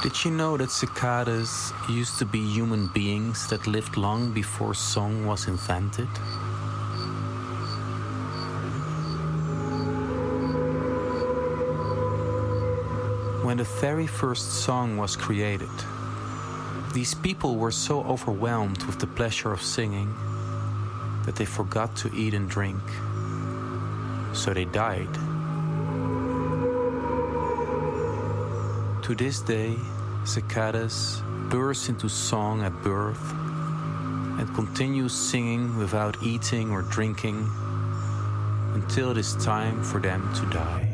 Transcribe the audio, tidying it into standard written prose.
Did you know that cicadas used to be human beings that lived long before song was invented? When the very first song was created, these people were so overwhelmed with the pleasure of singing that they forgot to eat and drink, so they died. To this day, cicadas burst into song at birth and continue singing without eating or drinking until it is time for them to die.